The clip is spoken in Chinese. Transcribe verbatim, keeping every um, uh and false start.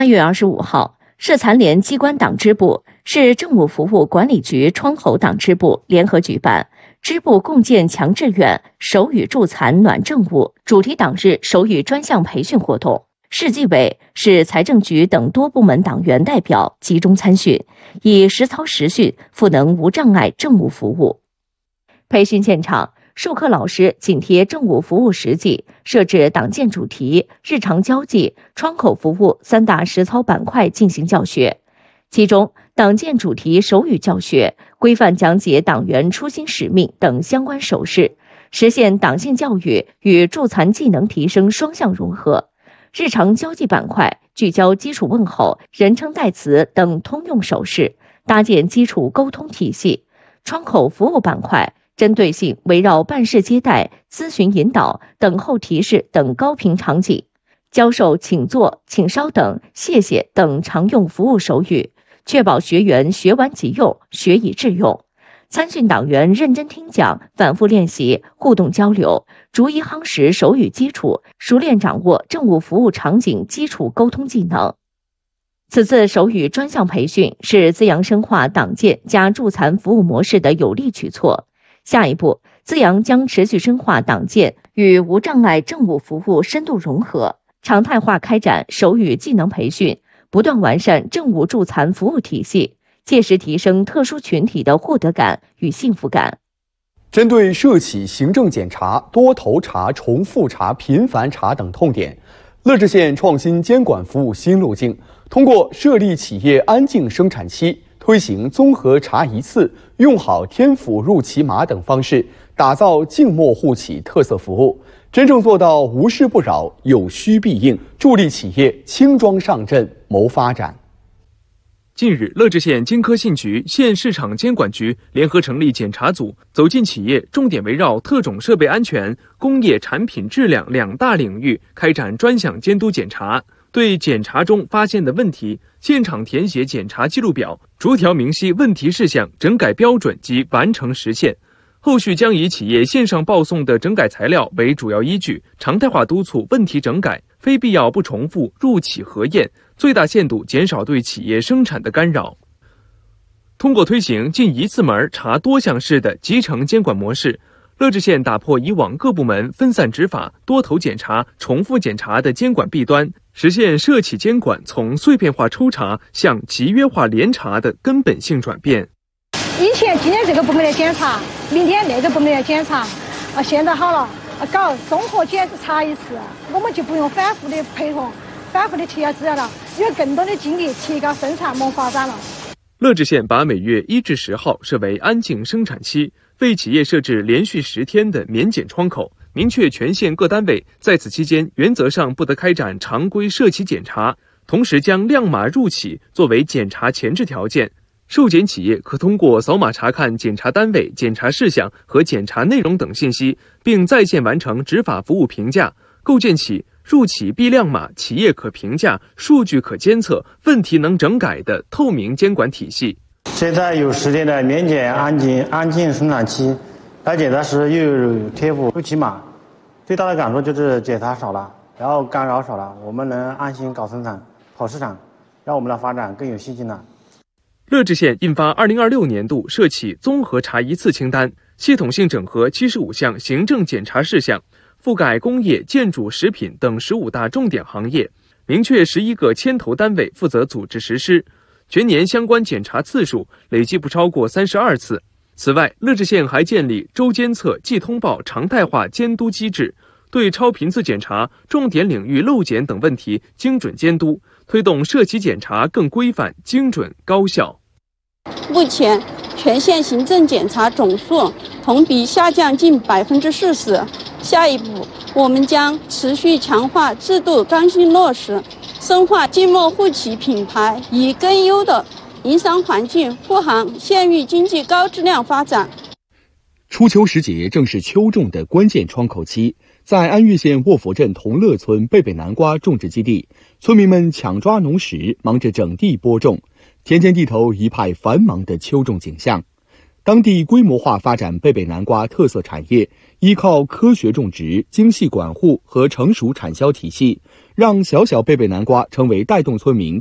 八月二十五号，社残联机关党支部、市政务服务管理局窗口党支部联合举办支部共建强志愿手语助残暖政务主题党日手语专项培训活动。市纪委、市财政局等多部门党员代表集中参训，以实操实训赋能无障碍政务服务。培训现场，授课老师紧贴政务服务实际，设置党建主题、日常交际、窗口服务三大实操板块进行教学。其中，党建主题手语教学规范讲解党员初心使命等相关手势，实现党性教育与助残技能提升双向融合。日常交际板块聚焦基础问候、人称代词等通用手势，搭建基础沟通体系。窗口服务板块针对性围绕办事接待、咨询引导、等候提示等高频场景，教授请坐、请稍等、谢谢等常用服务手语，确保学员学完即用、学以致用。参训党员认真听讲，反复练习，互动交流，逐一夯实手语基础，熟练掌握政务服务场景基础沟通技能。此次手语专项培训是资阳深化党建加助残服务模式的有力举措。下一步，资阳将持续深化党建与无障碍政务服务深度融合，常态化开展手语技能培训，不断完善政务助残服务体系，切实提升特殊群体的获得感与幸福感。 针对涉企行政检查、多头查、重复查、频繁查等痛点，乐至县创新监管服务新路径，通过设立企业安静生产期，推行综合查一次、用好天府入企码等方式，打造静默护企特色服务，真正做到无事不扰、有需必应，助力企业轻装上阵谋发展。 近日，乐至县经科信局、县市场监管局联合成立检查组，走进企业，重点围绕特种设备安全、工业产品质量两大领域开展专项监督检查。对检查中发现的问题，现场填写检查记录表，逐条明晰问题事项、整改标准及完成实现。后续将以企业线上报送的整改材料为主要依据，常态化督促问题整改，非必要不重复入企核验，最大限度减少对企业生产的干扰。通过推行进一次门查多项式的集成监管模式，乐至县打破以往各部门分散执法、多头检查、重复检查的监管弊端，实现涉企监管从碎片化抽查向集约化联查的根本性转变。 以前今天这个部门来检查，明天那个部门来检查，啊，现在好了，啊，搞综合检查一次，我们就不用反复的配合、反复的提交资料了，有更多的精力提高生产谋发展了。 乐至县把每月一至十号设为安静生产期，为企业设置连续十天的免检窗口，明确全县各单位在此期间原则上不得开展常规涉企检查，同时将亮码入企作为检查前置条件。受检企业可通过扫码查看检查单位、检查事项和检查内容等信息，并在线完成执法服务评价，构建起入企必亮码、企业可评价、数据可监测、问题能整改的透明监管体系。 现在有十天的免检安静安静生产期，来检查时又有贴服入企码，最大的感受就是检查少了，然后干扰少了，我们能安心搞生产、跑市场，让我们的发展更有信心了。 乐至县印发二零二六年度涉企综合查一次清单，系统性整合七十五项行政检查事项，覆盖工业、建筑、食品等十五大重点行业，明确十一个牵头单位负责组织实施，全年相关检查次数累计不超过三十二次。此外，乐至县还建立周监测、季通报常态化监督机制，对超频次检查、重点领域漏检等问题精准监督，推动涉企检查更规范、精准、高效。 目前，全县行政检查总数同比下降近百分之四十。下一步，我们将持续强化制度刚性落实，深化静默护企品牌，以更优的营商环境护航县域经济高质量发展。 初秋时节正是秋种的关键窗口期，在安岳县卧佛镇同乐村贝贝南瓜种植基地，村民们抢抓农时，忙着整地播种，田间地头一派繁忙的秋种景象。当地规模化发展贝贝南瓜特色产业，依靠科学种植、精细管护和成熟产销体系， 让小小贝贝南瓜成为带动村民